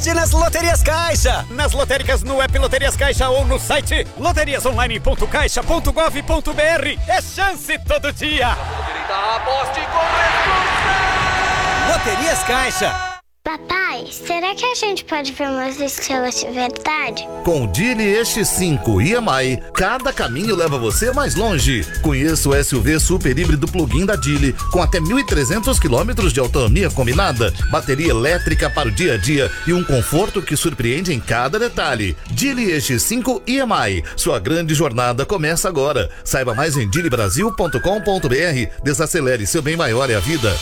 Nas Loterias Caixa, nas lotéricas no app Loterias Caixa ou no site loteriasonline.caixa.gov.br. É chance todo dia. Loterias Caixa. Papai, será que a gente pode ver umas estrelas de verdade? Com o Dili X5 EMI, cada caminho leva você mais longe. Conheça o SUV super híbrido plug-in da Dili, com até 1.300 km de autonomia combinada, bateria elétrica para o dia a dia e um conforto que surpreende em cada detalhe. Dili X5 EMI, sua grande jornada começa agora. Saiba mais em dilibrasil.com.br. Desacelere, seu bem maior é a vida.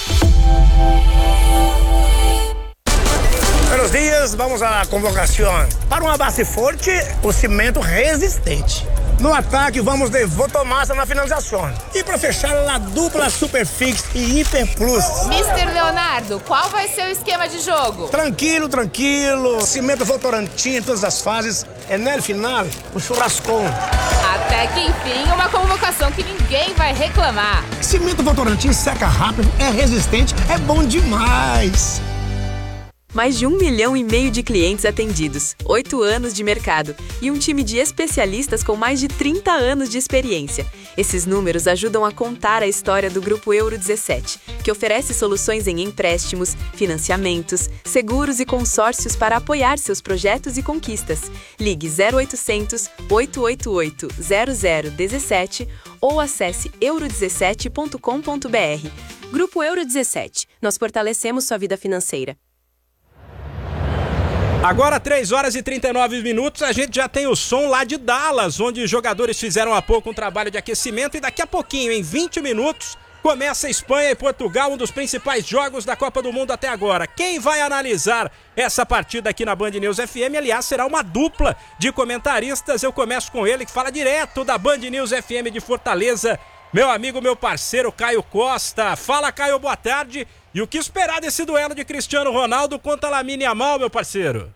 Buenos dias, vamos à convocação. Para uma base forte, o cimento resistente. No ataque, vamos de Votomassa na finalização. E para fechar, a dupla Superfix e Hiper Plus. Mr. Leonardo, qual vai ser o esquema de jogo? Tranquilo. Cimento Votorantim em todas as fases. É no final, o churrascão. Até que enfim, uma convocação que ninguém vai reclamar. Cimento Votorantim seca rápido, é resistente, é bom demais. Mais de 1,5 milhão de clientes atendidos, 8 anos de mercado e um time de especialistas com mais de 30 anos de experiência. Esses números ajudam a contar a história do Grupo Euro 17, que oferece soluções em empréstimos, financiamentos, seguros e consórcios para apoiar seus projetos e conquistas. Ligue 0800 888 0017 ou acesse euro17.com.br. Grupo Euro 17. Nós fortalecemos sua vida financeira. Agora 3 horas e 39 minutos, a gente já tem o som lá de Dallas, onde os jogadores fizeram há pouco um trabalho de aquecimento e daqui a pouquinho, em 20 minutos, começa Espanha e Portugal, um dos principais jogos da Copa do Mundo até agora. Quem vai analisar essa partida aqui na Band News FM, aliás, será uma dupla de comentaristas. Eu começo com ele, que fala direto da Band News FM de Fortaleza, meu amigo, meu parceiro Caio Costa. Fala, Caio, boa tarde. E o que esperar desse duelo de Cristiano Ronaldo contra Lamine Yamal, meu parceiro?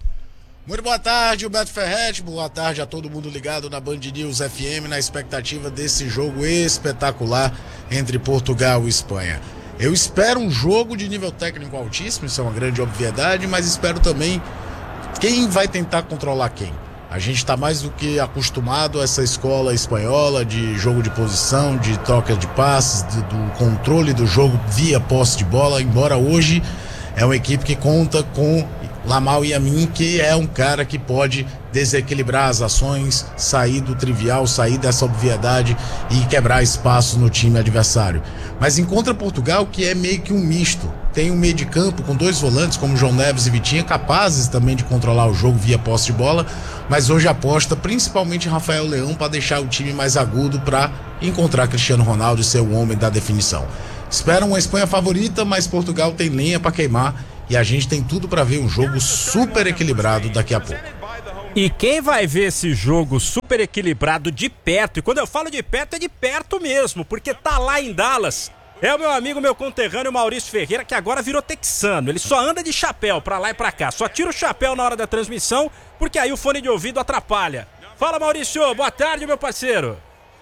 Muito boa tarde, Humberto Ferretti. Boa tarde a todo mundo ligado na Band News FM, na expectativa desse jogo espetacular entre Portugal e Espanha. Eu espero um jogo de nível técnico altíssimo, isso é uma grande obviedade, mas espero também quem vai tentar controlar quem. A gente está mais do que acostumado a essa escola espanhola de jogo de posição, de troca de passes, do controle do jogo via posse de bola, embora hoje é uma equipe que conta com Lamine Yamal, que é um cara que pode desequilibrar as ações, sair do trivial, sair dessa obviedade e quebrar espaços no time adversário. Mas encontra Portugal, que é meio que um misto. Tem um meio de campo com 2 volantes, como João Neves e Vitinha, capazes também de controlar o jogo via posse de bola, mas hoje aposta principalmente em Rafael Leão para deixar o time mais agudo para encontrar Cristiano Ronaldo e ser o homem da definição. Espero uma Espanha favorita, mas Portugal tem lenha para queimar e a gente tem tudo para ver um jogo super equilibrado daqui a pouco. E quem vai ver esse jogo super equilibrado de perto, e quando eu falo de perto é de perto mesmo, porque tá lá em Dallas, é o meu amigo, meu conterrâneo Maurício Ferreira, que agora virou texano. Ele só anda de chapéu pra lá e pra cá, só tira o chapéu na hora da transmissão, porque aí o fone de ouvido atrapalha. Fala, Maurício, boa tarde, meu parceiro.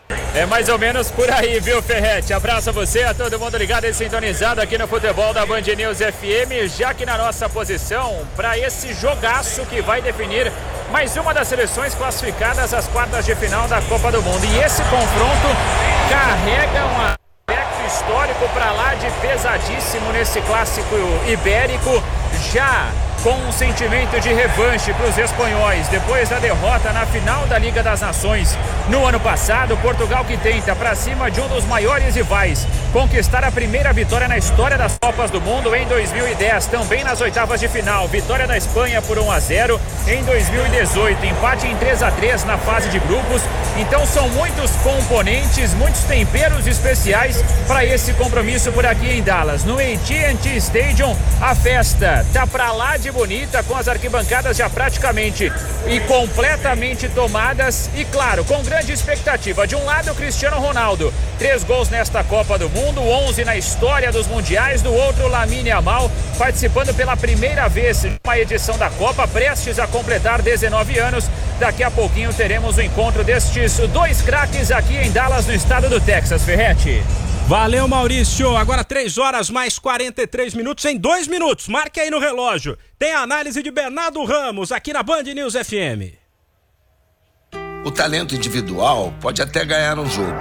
É mais ou menos por aí, viu, Ferretti? Abraço a você, a todo mundo ligado e sintonizado aqui no futebol da Band News FM, já que na nossa posição para esse jogaço que vai definir mais uma das seleções classificadas às quartas de final da Copa do Mundo. E esse confronto carrega um aspecto histórico para lá de pesadíssimo nesse clássico ibérico, já com um sentimento de revanche para os espanhóis, depois da derrota na final da Liga das Nações. No ano passado, Portugal, que tenta para cima de um dos maiores rivais, conquistar a primeira vitória na história das Copas do Mundo em 2010, também nas oitavas de final, vitória da Espanha por 1-0 em 2018, empate em 3-3 na fase de grupos. Então são muitos componentes, muitos temperos especiais para esse compromisso por aqui em Dallas. No AT&T Stadium, a festa tá para lá de bonita, com as arquibancadas já praticamente e completamente tomadas e, claro, com grande expectativa. De um lado, o Cristiano Ronaldo, 3 gols nesta Copa do Mundo, 11 na história dos mundiais. Do outro, Lamine Yamal, participando pela primeira vez de uma edição da Copa, prestes a completar 19 anos. Daqui a pouquinho teremos o encontro destes 2 craques aqui em Dallas, no estado do Texas, Ferretti. Valeu, Maurício. Agora 3 horas mais 43 minutos. Em 2 minutos, marque aí no relógio. Tem a análise de Bernardo Ramos aqui na Band News FM. O talento individual pode até ganhar um jogo,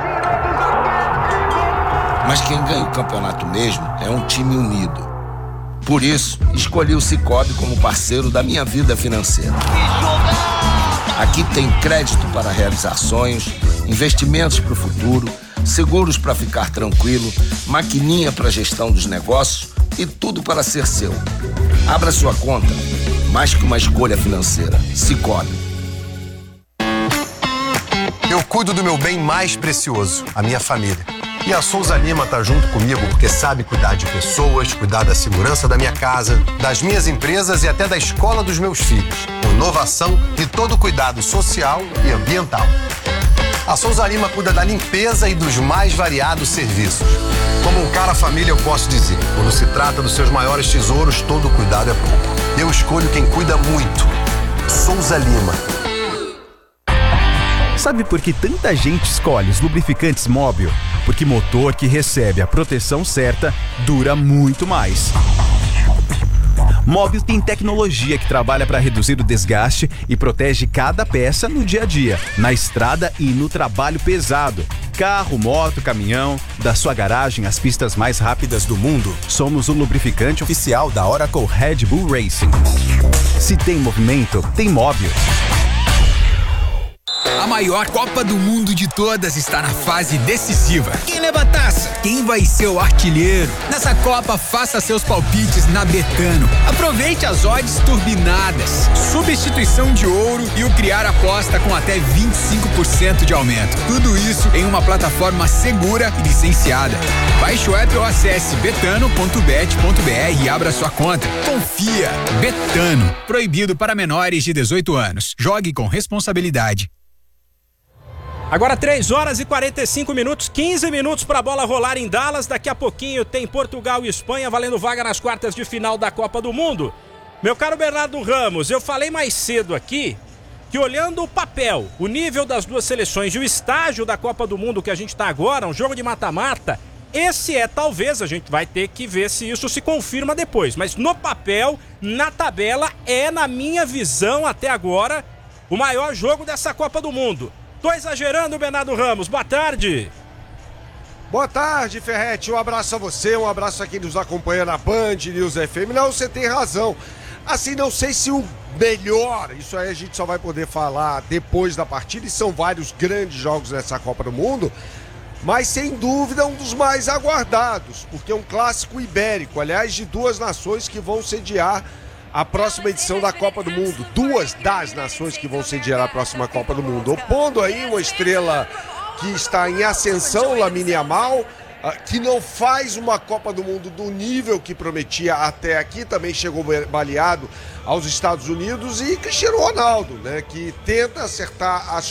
mas quem ganha o campeonato mesmo é um time unido. Por isso, escolhi o Sicoob como parceiro da minha vida financeira. Aqui tem crédito para realizar sonhos, investimentos para o futuro, seguros para ficar tranquilo, maquininha para gestão dos negócios e tudo para ser seu. Abra sua conta, mais que uma escolha financeira. Sicoob. Eu cuido do meu bem mais precioso, a minha família. E a Souza Lima tá junto comigo porque sabe cuidar de pessoas, cuidar da segurança da minha casa, das minhas empresas e até da escola dos meus filhos. Inovação e todo cuidado social e ambiental. A Souza Lima cuida da limpeza e dos mais variados serviços. Como um cara família, eu posso dizer, quando se trata dos seus maiores tesouros, todo cuidado é pouco. Eu escolho quem cuida muito. Souza Lima. Sabe por que tanta gente escolhe os lubrificantes Móbil? Porque motor que recebe a proteção certa dura muito mais. Móbil tem tecnologia que trabalha para reduzir o desgaste e protege cada peça no dia a dia, na estrada e no trabalho pesado. Carro, moto, caminhão, da sua garagem às pistas mais rápidas do mundo. Somos o lubrificante oficial da Oracle Red Bull Racing. Se tem movimento, tem Móbil. A maior Copa do Mundo de todas está na fase decisiva. Quem leva a taça? Quem vai ser o artilheiro? Nessa Copa, faça seus palpites na Betano. Aproveite as odds turbinadas, substituição de ouro e o criar aposta com até 25% de aumento. Tudo isso em uma plataforma segura e licenciada. Baixe o app ou acesse betano.bet.br e abra sua conta. Confia. Betano. Proibido para menores de 18 anos. Jogue com responsabilidade. Agora 3 horas e 45 minutos, 15 minutos para a bola rolar em Dallas. Daqui a pouquinho tem Portugal e Espanha valendo vaga nas quartas de final da Copa do Mundo. Meu caro Bernardo Ramos, eu falei mais cedo aqui que olhando o papel, o nível das duas seleções e o estágio da Copa do Mundo que a gente está agora, um jogo de mata-mata, esse é talvez, a gente vai ter que ver se isso se confirma depois, mas no papel, na tabela, é na minha visão até agora o maior jogo dessa Copa do Mundo. Tô exagerando, Bernardo Ramos. Boa tarde. Boa tarde, Ferretti. Um abraço a você, um abraço a quem nos acompanha na Band News FM. Não, você tem razão. Assim, não sei se o melhor, isso aí a gente só vai poder falar depois da partida, e são vários grandes jogos nessa Copa do Mundo, mas sem dúvida um dos mais aguardados, porque é um clássico ibérico, aliás, de duas nações que vão sediar a próxima edição da Copa do Mundo. Duas das nações que vão sediar a próxima Copa do Mundo. Opondo aí uma estrela que está em ascensão, Lamine Yamal, que não faz uma Copa do Mundo do nível que prometia até aqui, também chegou baleado aos Estados Unidos, e Cristiano Ronaldo, né, que tenta acertar as